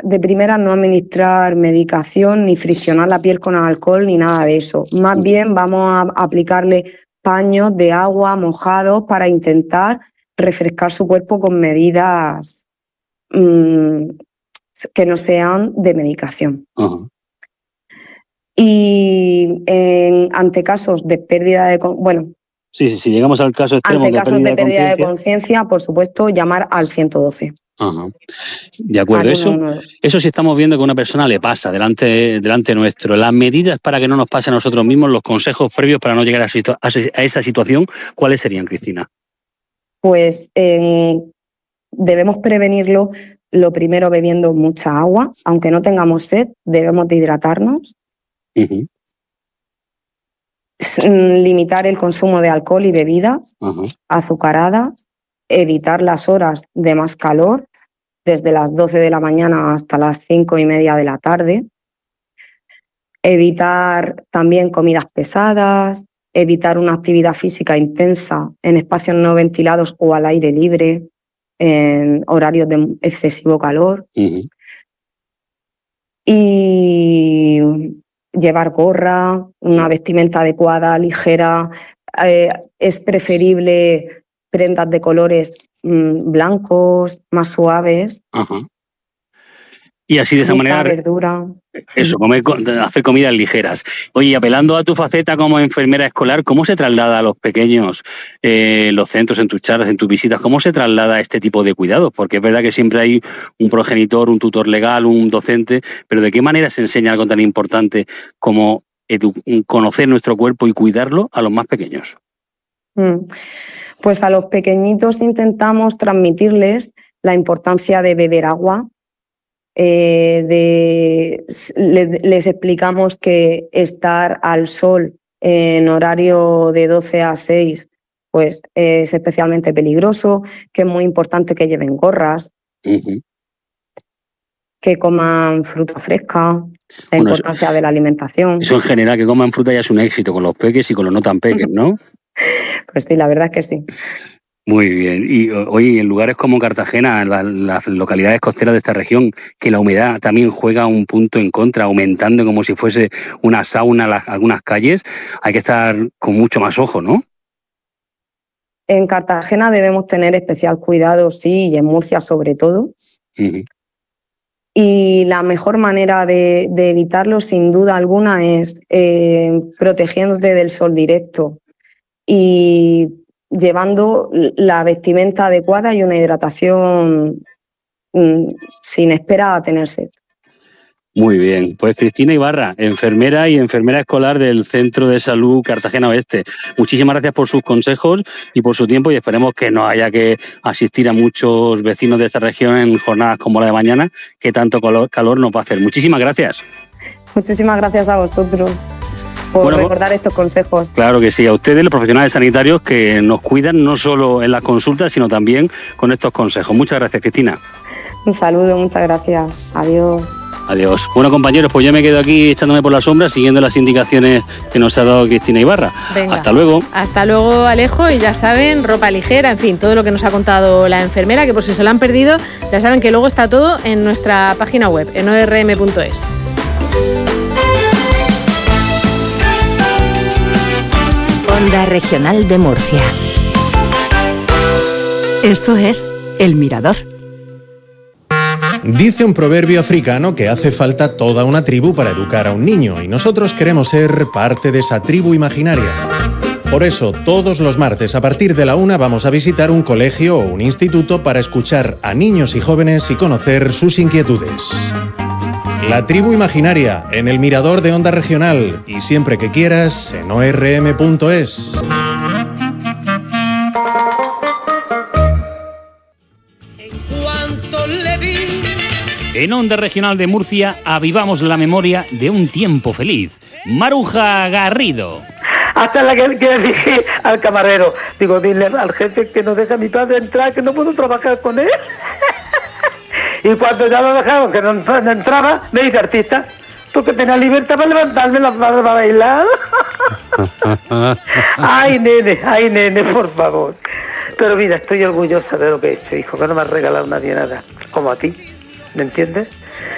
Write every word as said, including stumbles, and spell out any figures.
de primera no administrar medicación ni friccionar la piel con alcohol ni nada de eso. Más bien vamos a aplicarle paños de agua mojados para intentar refrescar su cuerpo con medidas mmm, que no sean de medicación. Uh-huh. Y en, ante casos de pérdida de... Bueno, sí, sí, si llegamos al caso extremo ante de casos pérdida de pérdida de de conciencia, por supuesto, llamar al ciento doce. Ajá. De acuerdo, eso, eso sí estamos viendo que a una persona le pasa delante, delante nuestro. Las medidas para que no nos pase a nosotros mismos, los consejos previos para no llegar a, situ- a esa situación, ¿cuáles serían, Cristina? Pues eh, debemos prevenirlo, lo primero bebiendo mucha agua, aunque no tengamos sed, debemos de hidratarnos. Uh-huh. Limitar el consumo de alcohol y bebidas uh-huh. azucaradas, evitar las horas de más calor, desde las doce de la mañana hasta las cinco y media de la tarde. Evitar también comidas pesadas, evitar una actividad física intensa en espacios no ventilados o al aire libre, en horarios de excesivo calor. Uh-huh. Y llevar gorra, una vestimenta adecuada, ligera. Eh, es preferible prendas de colores blancos, más suaves. Ajá. Y así de esa Fruta, manera... verdura. Eso, comer, hacer comidas ligeras. Oye, apelando a tu faceta como enfermera escolar, ¿cómo se traslada a los pequeños eh, los centros, en tus charlas, en tus visitas? ¿Cómo se traslada este tipo de cuidados? Porque es verdad que siempre hay un progenitor, un tutor legal, un docente, pero ¿de qué manera se enseña algo tan importante como edu- conocer nuestro cuerpo y cuidarlo a los más pequeños? Mm. Pues a los pequeñitos intentamos transmitirles la importancia de beber agua, eh, de, le, les explicamos que estar al sol en horario de doce a seis pues, es especialmente peligroso, que es muy importante que lleven gorras, uh-huh. que coman fruta fresca, la bueno, importancia eso, de la alimentación. Eso en general, que coman fruta ya es un éxito con los peques y con los no tan peques, ¿no? Pues sí, la verdad es que sí. Muy bien. Y oye, en lugares como Cartagena, la, las localidades costeras de esta región, que la humedad también juega un punto en contra, aumentando como si fuese una sauna las, algunas calles, hay que estar con mucho más ojo, ¿no? En Cartagena debemos tener especial cuidado, sí, y en Murcia sobre todo. Uh-huh. Y la mejor manera de, de evitarlo, sin duda alguna, es eh, protegiéndote del sol directo y llevando la vestimenta adecuada y una hidratación mmm, sin esperar a tener sed. Muy bien, pues Cristina Ibarra, enfermera y enfermera escolar del Centro de Salud Cartagena Oeste. Muchísimas gracias por sus consejos y por su tiempo y esperemos que no haya que asistir a muchos vecinos de esta región en jornadas como la de mañana, que tanto calor, calor nos va a hacer. Muchísimas gracias. Muchísimas gracias a vosotros por bueno, recordar estos consejos. Claro que sí, a ustedes, los profesionales sanitarios que nos cuidan no solo en las consultas, sino también con estos consejos. Muchas gracias, Cristina. Un saludo, muchas gracias. Adiós. Adiós. Bueno, compañeros, pues yo me quedo aquí echándome por la sombra, siguiendo las indicaciones que nos ha dado Cristina Ibarra. Venga. Hasta luego. Hasta luego, Alejo, y ya saben, ropa ligera, en fin, todo lo que nos ha contado la enfermera, que por si se lo han perdido, ya saben que luego está todo en nuestra página web, en o erre eme punto es. Onda Regional de Murcia. Esto es El Mirador. Dice un proverbio africano que hace falta toda una tribu para educar a un niño, y nosotros queremos ser parte de esa tribu imaginaria. Por eso, todos los martes a partir de la una vamos a visitar un colegio o un instituto para escuchar a niños y jóvenes y conocer sus inquietudes. La tribu imaginaria, en el Mirador de Onda Regional, y siempre que quieras, en o erre eme punto es. En Onda Regional de Murcia avivamos la memoria de un tiempo feliz. Maruja Garrido. Hasta la que, que le dije al camarero, digo, dile al jefe que no deja a mi padre entrar, que no puedo trabajar con él. Y cuando ya lo dejaron, que no, no entraba, me dice artista, porque tenía libertad para levantarme las manos para bailar. Ay, nene, ay, nene, por favor. Pero mira, estoy orgullosa de lo que he hecho, hijo, que no me ha regalado nadie nada, como a ti. ¿Me entiendes?